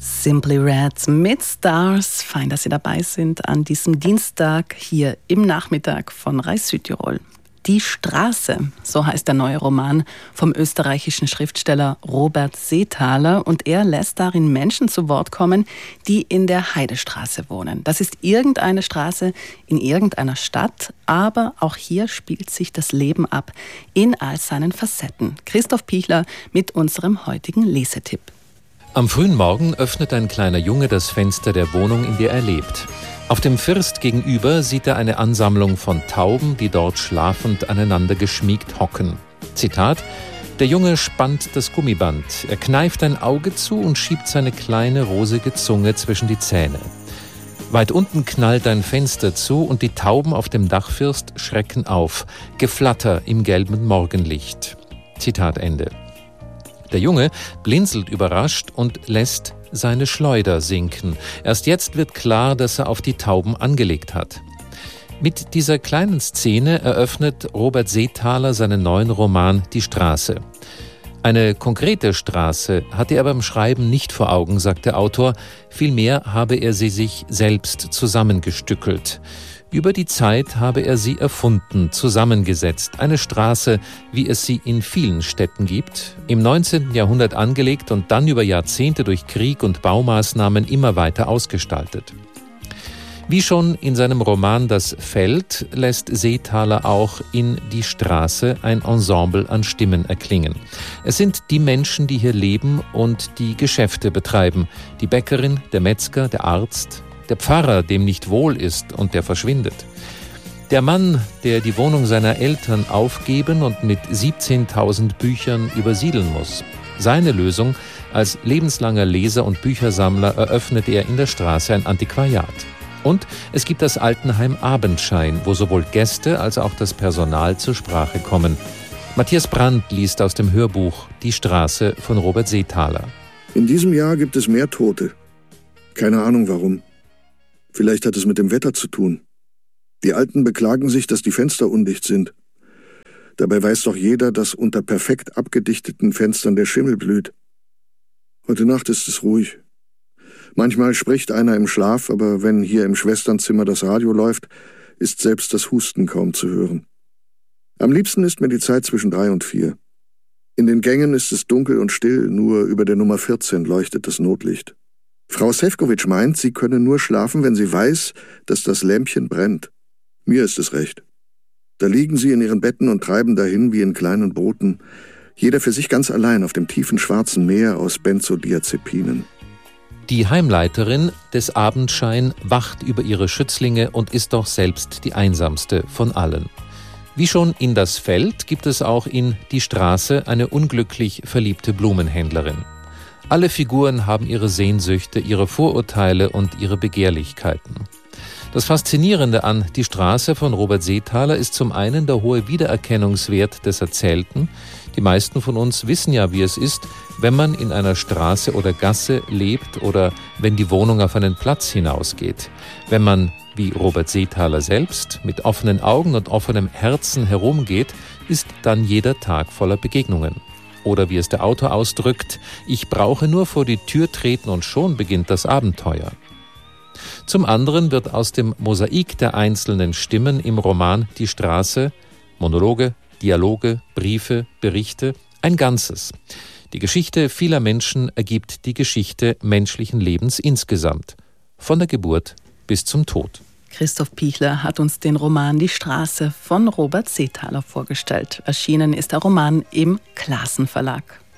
Simply Red mit Stars. Fein, dass Sie dabei sind an diesem Dienstag hier im Nachmittag von Reis Südtirol. Die Straße, so heißt der neue Roman vom österreichischen Schriftsteller Robert Seethaler. Und er lässt darin Menschen zu Wort kommen, die in der Heidestraße wohnen. Das ist irgendeine Straße in irgendeiner Stadt, aber auch hier spielt sich das Leben ab in all seinen Facetten. Christoph Pichler mit unserem heutigen Lesetipp. Am frühen Morgen öffnet ein kleiner Junge das Fenster der Wohnung, in der er lebt. Auf dem First gegenüber sieht er eine Ansammlung von Tauben, die dort schlafend aneinander geschmiegt hocken. Zitat: Der Junge spannt das Gummiband, er kneift ein Auge zu und schiebt seine kleine rosige Zunge zwischen die Zähne. Weit unten knallt ein Fenster zu und die Tauben auf dem Dachfirst schrecken auf. Geflatter im gelben Morgenlicht. Zitat Ende. Der Junge blinzelt überrascht und lässt seine Schleuder sinken. Erst jetzt wird klar, dass er auf die Tauben angelegt hat. Mit dieser kleinen Szene eröffnet Robert Seethaler seinen neuen Roman Die Straße. Eine konkrete Straße hatte er beim Schreiben nicht vor Augen, sagt der Autor. Vielmehr habe er sie sich selbst zusammengestückelt. Über die Zeit habe er sie erfunden, zusammengesetzt. Eine Straße, wie es sie in vielen Städten gibt, im 19. Jahrhundert angelegt und dann über Jahrzehnte durch Krieg und Baumaßnahmen immer weiter ausgestaltet. Wie schon in seinem Roman Das Feld lässt Seethaler auch in Die Straße ein Ensemble an Stimmen erklingen. Es sind die Menschen, die hier leben und die Geschäfte betreiben. Die Bäckerin, der Metzger, der Arzt, der Pfarrer, dem nicht wohl ist und der verschwindet. Der Mann, der die Wohnung seiner Eltern aufgeben und mit 17.000 Büchern übersiedeln muss. Seine Lösung: als lebenslanger Leser und Büchersammler eröffnet er in der Straße ein Antiquariat. Und es gibt das Altenheim Abendschein, wo sowohl Gäste als auch das Personal zur Sprache kommen. Matthias Brandt liest aus dem Hörbuch Die Straße von Robert Seethaler. In diesem Jahr gibt es mehr Tote. Keine Ahnung warum. Vielleicht hat es mit dem Wetter zu tun. Die Alten beklagen sich, dass die Fenster undicht sind. Dabei weiß doch jeder, dass unter perfekt abgedichteten Fenstern der Schimmel blüht. Heute Nacht ist es ruhig. Manchmal spricht einer im Schlaf, aber wenn hier im Schwesternzimmer das Radio läuft, ist selbst das Husten kaum zu hören. Am liebsten ist mir die Zeit zwischen 3 und 4. In den Gängen ist es dunkel und still, nur über der Nummer 14 leuchtet das Notlicht. Frau Sefcovic meint, sie könne nur schlafen, wenn sie weiß, dass das Lämpchen brennt. Mir ist es recht. Da liegen sie in ihren Betten und treiben dahin wie in kleinen Booten, jeder für sich ganz allein auf dem tiefen schwarzen Meer aus Benzodiazepinen. Die Heimleiterin des Abendschein wacht über ihre Schützlinge und ist doch selbst die einsamste von allen. Wie schon in Das Feld gibt es auch in Die Straße eine unglücklich verliebte Blumenhändlerin. Alle Figuren haben ihre Sehnsüchte, ihre Vorurteile und ihre Begehrlichkeiten. Das Faszinierende an Die Straße von Robert Seethaler ist zum einen der hohe Wiedererkennungswert des Erzählten. Die meisten von uns wissen ja, wie es ist, wenn man in einer Straße oder Gasse lebt oder wenn die Wohnung auf einen Platz hinausgeht. Wenn man, wie Robert Seethaler selbst, mit offenen Augen und offenem Herzen herumgeht, ist dann jeder Tag voller Begegnungen. Oder wie es der Autor ausdrückt: Ich brauche nur vor die Tür treten und schon beginnt das Abenteuer. Zum anderen wird aus dem Mosaik der einzelnen Stimmen im Roman Die Straße Monologe, Dialoge, Briefe, Berichte ein Ganzes. Die Geschichte vieler Menschen ergibt die Geschichte menschlichen Lebens insgesamt, von der Geburt bis zum Tod. Christoph Pichler hat uns den Roman Die Straße von Robert Seethaler vorgestellt. Erschienen ist der Roman im Classen Verlag.